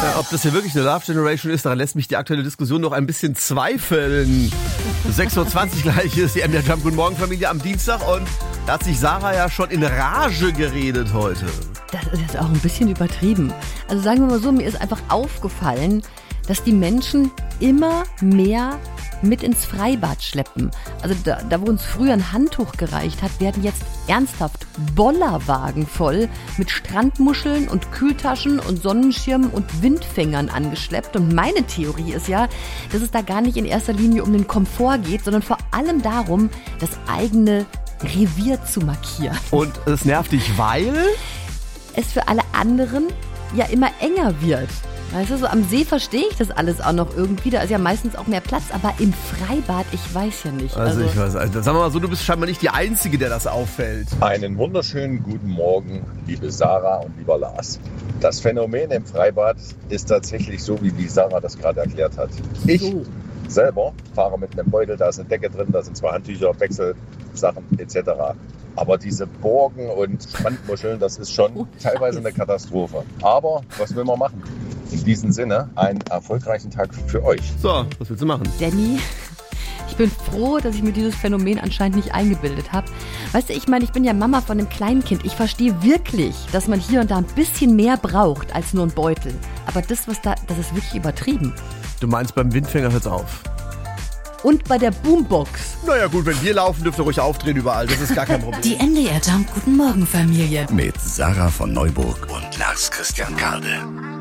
Ob das hier wirklich eine Love Generation ist, daran lässt mich die aktuelle Diskussion noch ein bisschen zweifeln. 6.20 Uhr gleich ist die MDR Jump. Guten Morgen, Familie, am Dienstag. Und da hat sich Sarah ja schon in Rage geredet heute. Das ist jetzt auch ein bisschen übertrieben. Also sagen wir mal so, mir ist einfach aufgefallen, dass die Menschen immer mehr mit ins Freibad schleppen. Also da wo uns früher ein Handtuch gereicht hat, werden jetzt ernsthaft Bollerwagen voll mit Strandmuscheln und Kühltaschen und Sonnenschirmen und Windfängern angeschleppt. Und meine Theorie ist ja, dass es da gar nicht in erster Linie um den Komfort geht, sondern vor allem darum, das eigene Revier zu markieren. Und es nervt dich, weil es für alle anderen ja immer enger wird. Weißt du, so am See verstehe ich das alles auch noch irgendwie. Da ist ja meistens auch mehr Platz, aber im Freibad, ich weiß ja nicht. Also ich weiß, sagen wir mal so, du bist scheinbar nicht die Einzige, der das auffällt. Einen wunderschönen guten Morgen, liebe Sarah und lieber Lars. Das Phänomen im Freibad ist tatsächlich so, wie Sarah das gerade erklärt hat. Ich selber fahre mit einem Beutel, da ist eine Decke drin, da sind 2 Handtücher, Wechselsachen etc. Aber diese Borgen und Strandmuscheln, das ist schon teilweise eine Katastrophe. Aber was will man machen? In diesem Sinne, einen erfolgreichen Tag für euch. So, was willst du machen? Danny, ich bin froh, dass ich mir dieses Phänomen anscheinend nicht eingebildet habe. Weißt du, ich meine, ich bin ja Mama von einem kleinen Kind. Ich verstehe wirklich, dass man hier und da ein bisschen mehr braucht als nur ein Beutel. Aber das ist wirklich übertrieben. Du meinst, beim Windfänger hört's auf? Und bei der Boombox. Naja gut, wenn wir laufen, dürft ihr ruhig aufdrehen überall. Das ist gar kein Problem. Die MDR Jump Guten Morgen Familie. Mit Sarah von Neuburg und Lars Christian Kade.